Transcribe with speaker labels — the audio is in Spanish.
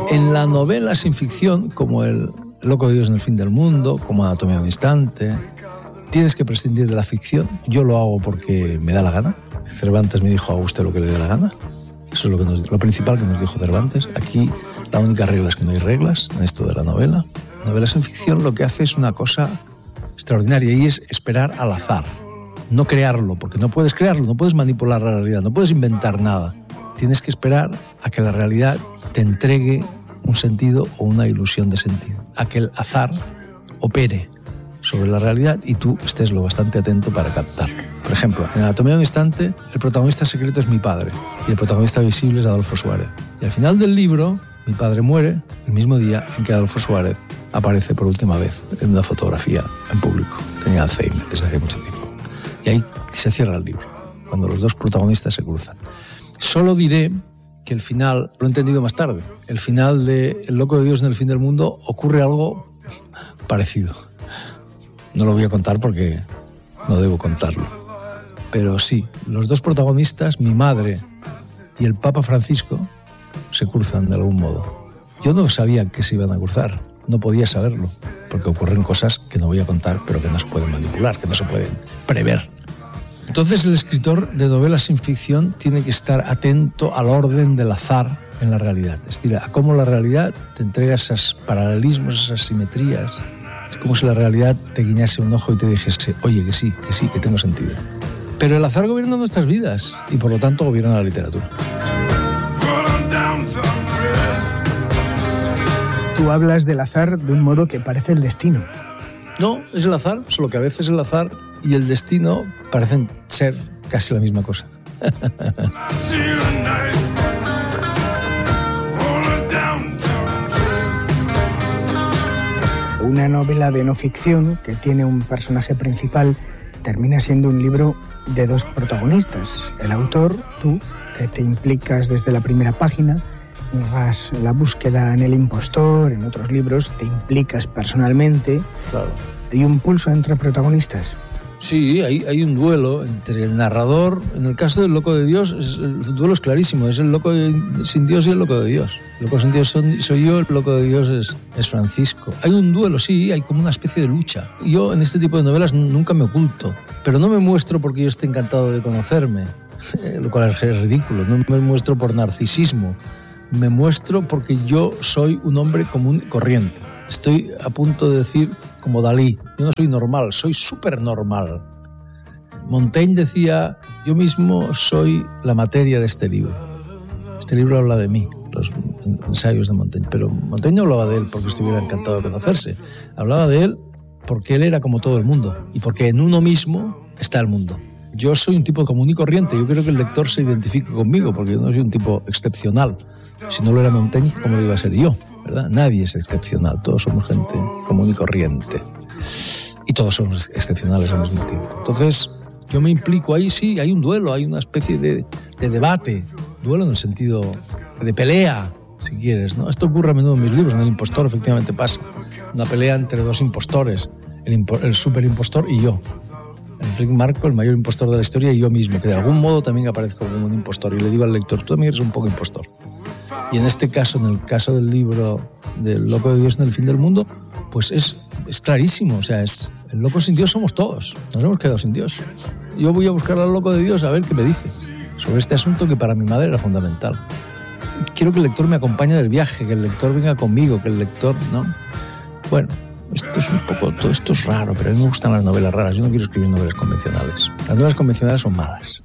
Speaker 1: En la novela sin ficción, como El loco de Dios en el fin del mundo, como Anatomía de un instante, tienes que prescindir de la ficción. Yo lo hago porque me da la gana. Cervantes me dijo: haga usted lo que le dé la gana. Eso es lo principal que nos dijo Cervantes. Aquí la única regla es que no hay reglas en esto de la novela. Novela sin ficción lo que hace es una cosa extraordinaria, y es esperar al azar. No crearlo, porque no puedes crearlo, no puedes manipular la realidad, no puedes inventar nada. Tienes que esperar a que la realidad te entregue un sentido o una ilusión de sentido, a que el azar opere sobre la realidad y tú estés lo bastante atento para captarlo. Por ejemplo, en Anatomía de un instante, el protagonista secreto es mi padre y el protagonista visible es Adolfo Suárez. Y al final del libro, mi padre muere el mismo día en que Adolfo Suárez aparece por última vez en una fotografía en público. Tenía Alzheimer desde hace mucho tiempo. Y ahí se cierra el libro, cuando los dos protagonistas se cruzan. Solo diré que el final, lo he entendido más tarde, el final de El loco de Dios en el fin del mundo ocurre algo parecido. No lo voy a contar porque no debo contarlo. Pero sí, los dos protagonistas, mi madre y el Papa Francisco, se cruzan de algún modo. Yo no sabía que se iban a cruzar, no podía saberlo, porque ocurren cosas que no voy a contar, pero que no se pueden manipular, que no se pueden prever. Entonces el escritor de novelas sin ficción tiene que estar atento al orden del azar en la realidad. Es decir, a cómo la realidad te entrega esos paralelismos, esas simetrías. Es como si la realidad te guiñase un ojo y te dijese: oye, que sí, que tengo sentido. Pero el azar gobierna nuestras vidas y por lo tanto gobierna la literatura.
Speaker 2: Tú hablas del azar de un modo que parece el destino.
Speaker 1: No, es el azar, solo que a veces el azar y el destino parecen ser casi la misma cosa.
Speaker 2: Una novela de no ficción que tiene un personaje principal termina siendo un libro de dos protagonistas. El autor, tú, que te implicas desde la primera página, hagas la búsqueda en el impostor, en otros libros te implicas personalmente.
Speaker 1: Claro.
Speaker 2: ¿Hay un pulso entre protagonistas?
Speaker 1: Sí, hay un duelo entre el narrador. En el caso del loco de Dios, el duelo es clarísimo. Es el loco sin Dios y el loco de Dios. El loco sin Dios soy yo, el loco de Dios es Francisco. Hay un duelo, sí, hay como una especie de lucha. Yo en este tipo de novelas nunca me oculto, pero no me muestro porque yo esté encantado de conocerme, lo cual es ridículo. No me muestro por narcisismo. Me muestro porque yo soy un hombre común y corriente. Estoy a punto de decir, como Dalí, yo no soy normal, soy súper normal. Montaigne decía: yo mismo soy la materia de este libro. Este libro habla de mí, los ensayos de Montaigne. Pero Montaigne no hablaba de él porque estuviera encantado de conocerse. Hablaba de él porque él era como todo el mundo y porque en uno mismo está el mundo. Yo soy un tipo común y corriente. Yo quiero que el lector se identifique conmigo porque yo no soy un tipo excepcional. Si no lo era Montaigne, ¿cómo lo iba a ser yo? ¿Verdad? Nadie es excepcional, todos somos gente común y corriente. Y todos somos excepcionales al mismo tiempo. Entonces, yo me implico ahí, sí, hay un duelo, hay una especie de debate. Duelo en el sentido de pelea, si quieres, ¿no? Esto ocurre a menudo en mis libros. En El impostor efectivamente pasa. Una pelea entre dos impostores, el superimpostor y yo. En Enric Marco, el mayor impostor de la historia, y yo mismo, que de algún modo también aparezco como un impostor. Y le digo al lector: tú también eres un poco impostor. Y en este caso, en el caso del libro del loco de Dios en el fin del mundo, pues es clarísimo. O sea, el loco sin Dios somos todos. Nos hemos quedado sin Dios. Yo voy a buscar al loco de Dios a ver qué me dice sobre este asunto que para mi madre era fundamental. Quiero que el lector me acompañe del viaje, que el lector venga conmigo, que el lector, ¿no? Bueno, esto es un poco, todo esto es raro, pero a mí me gustan las novelas raras. Yo no quiero escribir novelas convencionales. Las novelas convencionales son malas.